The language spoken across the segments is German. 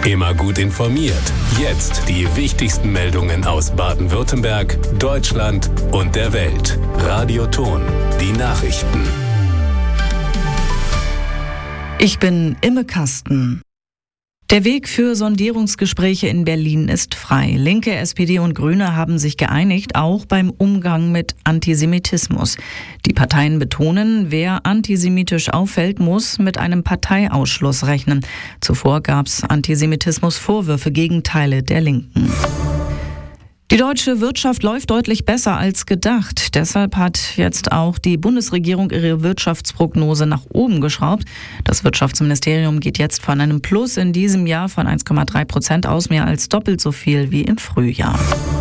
Immer gut informiert. Jetzt die wichtigsten Meldungen aus Baden-Württemberg, Deutschland und der Welt. Radio Ton, die Nachrichten. Ich bin Imme Kasten. Der Weg für Sondierungsgespräche in Berlin ist frei. Linke, SPD und Grüne haben sich geeinigt, auch beim Umgang mit Antisemitismus. Die Parteien betonen, wer antisemitisch auffällt, muss mit einem Parteiausschluss rechnen. Zuvor gab es Antisemitismusvorwürfe gegen Teile der Linken. Die deutsche Wirtschaft läuft deutlich besser als gedacht. Deshalb hat jetzt auch die Bundesregierung ihre Wirtschaftsprognose nach oben geschraubt. Das Wirtschaftsministerium geht jetzt von einem Plus in diesem Jahr von 1,3% aus, mehr als doppelt so viel wie im Frühjahr.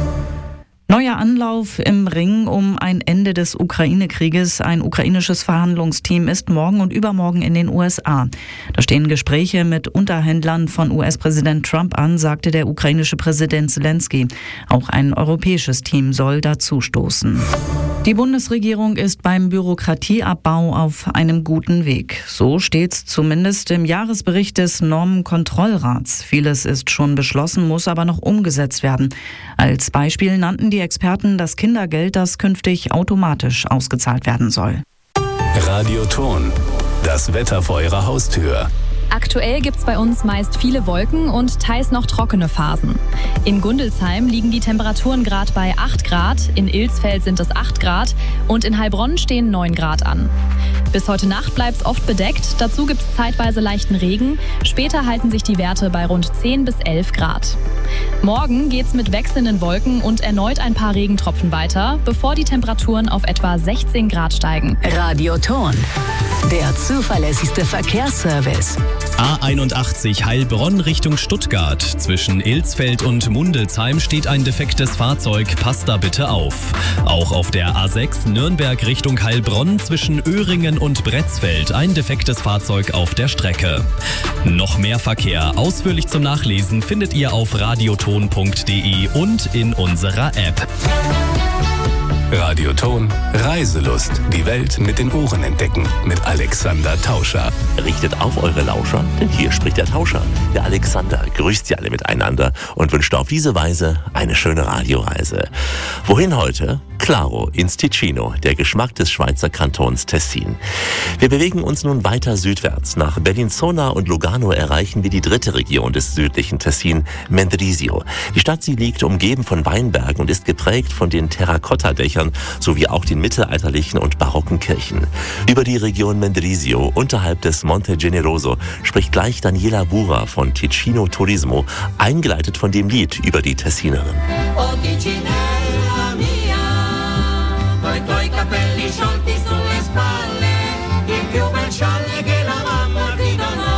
Neuer Anlauf im Ring um ein Ende des Ukraine-Krieges. Ein ukrainisches Verhandlungsteam ist morgen und übermorgen in den USA. Da stehen Gespräche mit Unterhändlern von US-Präsident Trump an, sagte der ukrainische Präsident Zelensky. Auch ein europäisches Team soll dazustoßen. Die Bundesregierung ist beim Bürokratieabbau auf einem guten Weg. So steht's zumindest im Jahresbericht des Normenkontrollrats. Vieles ist schon beschlossen, muss aber noch umgesetzt werden. Als Beispiel nannten die Experten das Kindergeld, das künftig automatisch ausgezahlt werden soll. Radio Ton, das Wetter vor Ihrer Haustür. Aktuell gibt's bei uns meist viele Wolken und teils noch trockene Phasen. In Gundelsheim liegen die Temperaturen gerade bei 8 Grad, in Ilsfeld sind es 8 Grad und in Heilbronn stehen 9 Grad an. Bis heute Nacht bleibt's oft bedeckt, dazu gibt's zeitweise leichten Regen. Später halten sich die Werte bei rund 10 bis 11 Grad. Morgen geht's mit wechselnden Wolken und erneut ein paar Regentropfen weiter, bevor die Temperaturen auf etwa 16 Grad steigen. Radio Ton, der zuverlässigste Verkehrsservice. A81 Heilbronn Richtung Stuttgart. Zwischen Ilsfeld und Mundelsheim steht ein defektes Fahrzeug. Passt da bitte auf. Auch auf der A6 Nürnberg Richtung Heilbronn zwischen Öhringen und Bretzfeld ein defektes Fahrzeug auf der Strecke. Noch mehr Verkehr ausführlich zum Nachlesen findet ihr auf radioton.de und in unserer App. Radio Ton, Reiselust. Die Welt mit den Ohren entdecken. Mit Alexander Tauscher. Richtet auf eure Lauscher, denn hier spricht der Tauscher. Der Alexander grüßt sie alle miteinander und wünscht auf diese Weise eine schöne Radioreise. Wohin heute? Claro, ins Ticino, der Geschmack des Schweizer Kantons Tessin. Wir bewegen uns nun weiter südwärts. Nach Bellinzona und Lugano erreichen wir die dritte Region des südlichen Tessin, Mendrisio. Die Stadt, sie liegt umgeben von Weinbergen und ist geprägt von den Terrakotta-Dächern sowie auch den mittelalterlichen und barocken Kirchen. Über die Region Mendrisio unterhalb des Monte Generoso spricht gleich Daniela Bura von Ticino Turismo, eingeleitet von dem Lied über die Tessinerin. Oh, Ticinella mia, coi tuoi capelli sciolti sulle spalle, il più bel scialle che la mamma ti donò.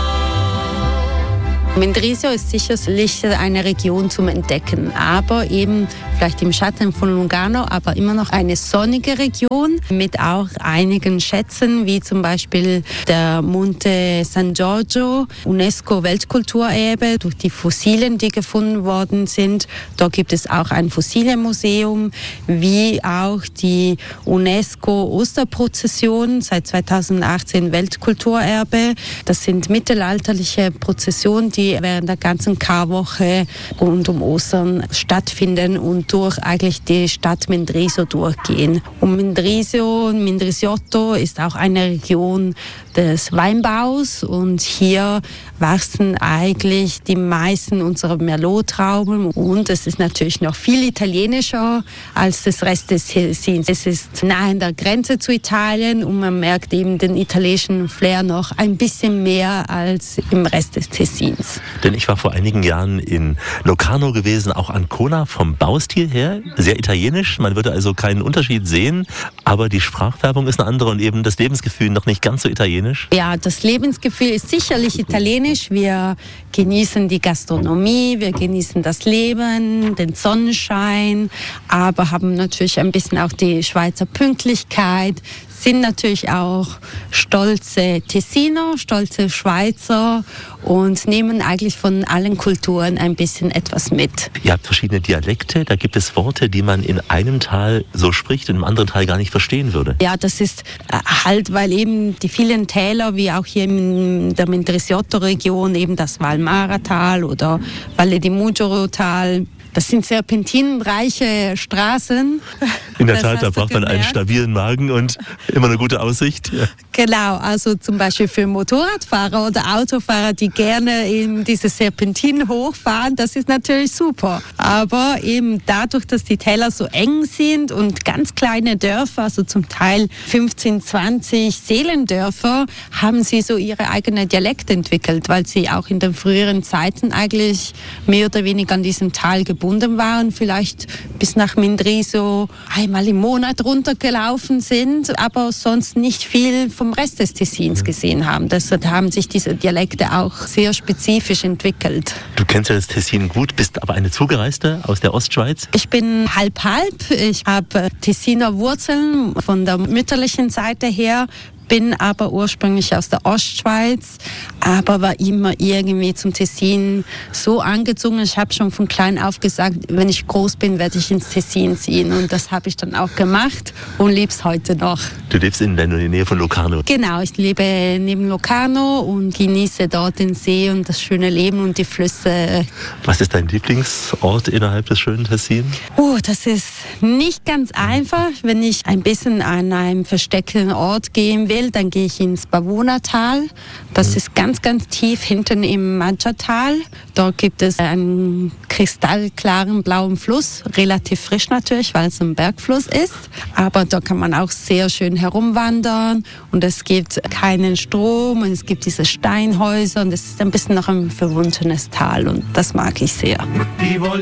Mendrisio ist sicherlich eine Region zum Entdecken, aber eben vielleicht im Schatten von Lugano, aber immer noch eine sonnige Region mit auch einigen Schätzen, wie zum Beispiel der Monte San Giorgio, UNESCO-Weltkulturerbe durch die Fossilien, die gefunden worden sind. Dort gibt es auch ein Fossilienmuseum, wie auch die UNESCO-Osterprozession, seit 2018 Weltkulturerbe. Das sind mittelalterliche Prozessionen, die während der ganzen Karwoche rund um Ostern stattfinden und durch eigentlich die Stadt Mendrisio durchgehen. Und Mendrisiotto ist auch eine Region des Weinbaus und hier wachsen eigentlich die meisten unserer Merlot-Trauben und es ist natürlich noch viel italienischer als das Rest des Tessins. Es ist nahe an der Grenze zu Italien und man merkt eben den italienischen Flair noch ein bisschen mehr als im Rest des Tessins. Denn ich war vor einigen Jahren in Locarno gewesen, auch Ancona, vom Baustil her, sehr italienisch. Man würde also keinen Unterschied sehen, aber die Sprachfärbung ist eine andere und eben das Lebensgefühl noch nicht ganz so italienisch. Ja, das Lebensgefühl ist sicherlich italienisch. Wir genießen die Gastronomie, wir genießen das Leben, den Sonnenschein, aber haben natürlich ein bisschen auch die Schweizer Pünktlichkeit, sind natürlich auch stolze Tessiner, stolze Schweizer und nehmen eigentlich von allen Kulturen ein bisschen etwas mit. Ihr habt verschiedene Dialekte, da gibt es Worte, die man in einem Tal so spricht und im anderen Tal gar nicht verstehen würde. Ja, das ist halt, weil eben die vielen Täler, wie auch hier in der Mendrisiotto-Region, eben das Valmara-Tal oder Valle di Muggioro-Tal, das sind serpentinenreiche Straßen. In der Tat, da braucht man einen stabilen Magen und immer eine gute Aussicht. Ja. Genau, also zum Beispiel für Motorradfahrer oder Autofahrer, die gerne eben diese Serpentinen hochfahren, das ist natürlich super. Aber eben dadurch, dass die Täler so eng sind und ganz kleine Dörfer, also zum Teil 15, 20 Seelendörfer, haben sie so ihre eigene Dialekte entwickelt, weil sie auch in den früheren Zeiten eigentlich mehr oder weniger an diesem Tal gebunden waren, vielleicht bis nach Mendrisio einmal im Monat runtergelaufen sind, aber sonst nicht viel vom Rest des Tessins gesehen haben. Deshalb haben sich diese Dialekte auch sehr spezifisch entwickelt. Du kennst ja das Tessin gut, bist aber eine Zugereiste aus der Ostschweiz? Ich bin halb-halb. Ich habe Tessiner Wurzeln von der mütterlichen Seite her, bin aber ursprünglich aus der Ostschweiz, aber war immer irgendwie zum Tessin so angezogen. Ich habe schon von klein auf gesagt, wenn ich groß bin, werde ich ins Tessin ziehen. Und das habe ich dann auch gemacht und lebe es heute noch. Du lebst in der Nähe von Locarno? Genau, ich lebe neben Locarno und genieße dort den See und das schöne Leben und die Flüsse. Was ist dein Lieblingsort innerhalb des schönen Tessin? Oh, das ist nicht ganz einfach. Wenn ich ein bisschen an einem versteckten Ort gehen will, dann gehe ich ins Pavona-Tal. Das ist ganz, ganz tief hinten im Maggia-Tal. Dort gibt es einen kristallklaren blauen Fluss, relativ frisch natürlich, weil es ein Bergfluss ist. Aber da kann man auch sehr schön herumwandern und es gibt keinen Strom und es gibt diese Steinhäuser und es ist ein bisschen noch ein verwunschenes Tal und das mag ich sehr.